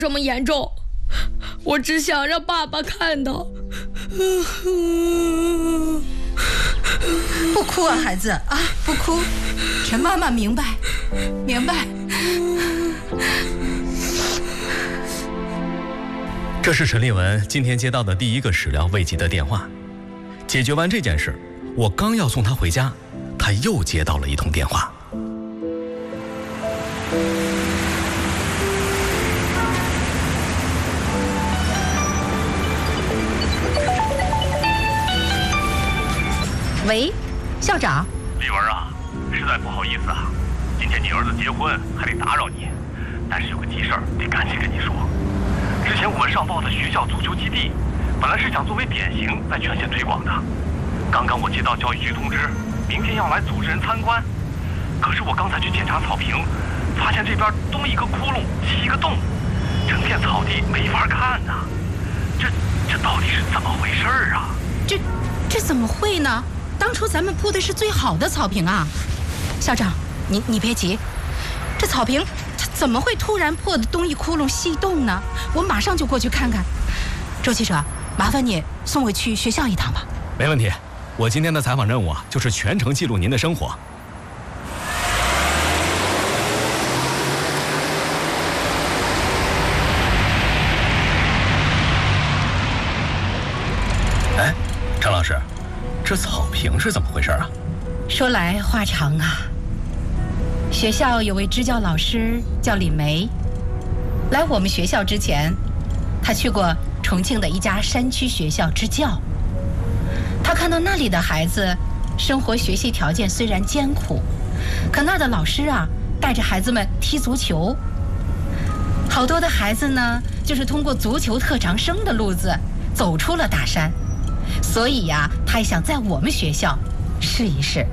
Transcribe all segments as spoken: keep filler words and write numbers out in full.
这么严重，我只想让爸爸看到。 不哭啊，孩子啊，不哭。陈妈妈明白，明白。 这是陈丽文今天接到的第一个始料未及的电话。解决完这件事，我刚要送她回家，她又接到了一通电话。 喂，校长。 丽文啊，实在不好意思啊，今天你儿子结婚还得打扰你，但是有个急事儿得赶紧跟你说。之前我们上报的学校足球基地，本来是想作为典型在全县推广的。刚刚我接到教育局通知，明天要来组织人参观。可是我刚才去检查草坪，发现这边东一个窟窿，西一个洞，整片草地没法看呐、啊。这这到底是怎么回事啊？ 这这怎么会呢？当初咱们铺的是最好的草坪啊。校长，你你别急，这草坪它怎么会突然破的东一窟窿西一洞呢？我马上就过去看看。周记者，麻烦你送我去学校一趟吧。 没问题，我今天的采访任务啊，就是全程记录您的生活。哎，张老师，这草坪是怎么回事啊？ 说来话长啊。学校有位支教老师叫李梅，来我们学校之前，他去过重庆的一家山区学校支教。他看到那里的孩子生活学习条件虽然艰苦，可那儿的老师啊带着孩子们踢足球。好多的孩子呢就是通过足球特长生的路子走出了大山，所以呀、啊，他也想在我们学校试一试。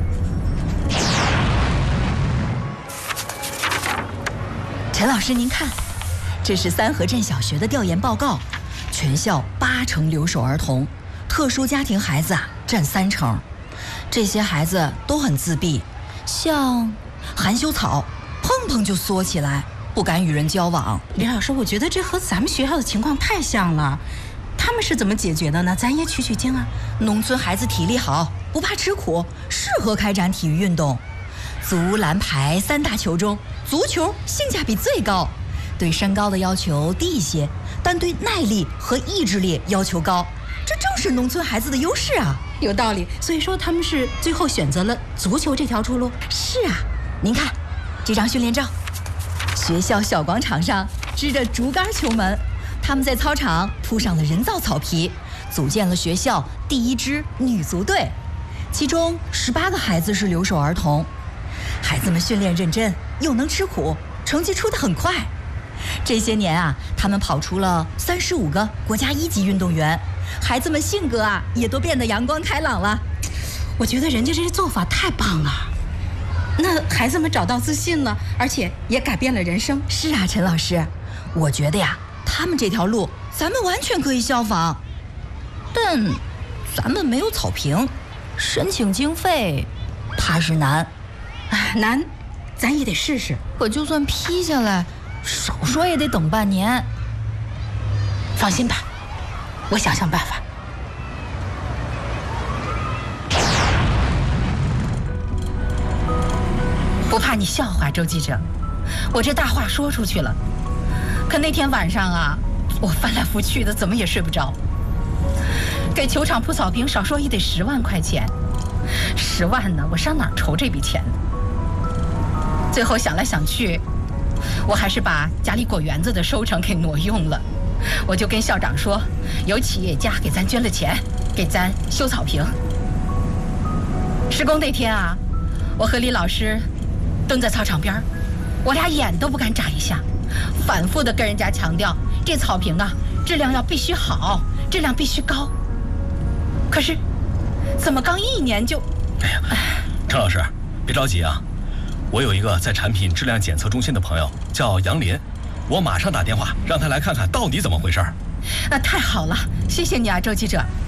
陈老师您看，这是三河镇小学的调研报告，全校八成留守儿童，特殊家庭孩子啊占三成。这些孩子都很自闭，像含羞草，碰碰就缩起来，不敢与人交往。 李老师，我觉得这和咱们学校的情况太像了。他们是怎么解决的呢？咱也取取经啊。 农村孩子体力好，不怕吃苦，适合开展体育运动。足篮排三大球中，足球性价比最高，对身高的要求低一些，但对耐力和意志力要求高。这正是农村孩子的优势啊。 有道理，所以说他们是最后选择了足球这条出路。 是啊，您看这张训练照，学校小广场上支着竹竿球门，他们在操场铺上了人造草皮，组建了学校第一支女足队，其中十八个孩子是留守儿童。孩子们训练认真，又能吃苦，成绩出得很快。这些年啊，他们跑出了三十五个国家一级运动员，孩子们性格啊也都变得阳光开朗了。 我觉得人家这些做法太棒了，那孩子们找到自信了，而且也改变了人生。 是啊，陈老师，我觉得呀，他们这条路咱们完全可以效仿，但咱们没有草坪，申请经费怕是难。 难，咱也得试试。 可就算批下来，少说也得等半年。 放心吧，我想想办法。不怕你笑话，周记者，我这大话说出去了。可那天晚上啊，我翻来覆去的，怎么也睡不着。给球场铺草坪，少说也得十万块钱。十万呢，我上哪儿筹这笔钱呢？最后想来想去，我还是把家里果园子的收成给挪用了。我就跟校长说，有企业家给咱捐了钱，给咱修草坪。施工那天啊，我和李老师蹲在操场边，我俩眼都不敢眨一下，反复的跟人家强调，这草坪啊，质量要必须好，质量必须高。可是，怎么刚一年就…… 哎呀，陈老师，别着急啊。我有一个在产品质量检测中心的朋友叫杨林，我马上打电话让他来看看到底怎么回事。 啊，太好了，谢谢你啊，周记者。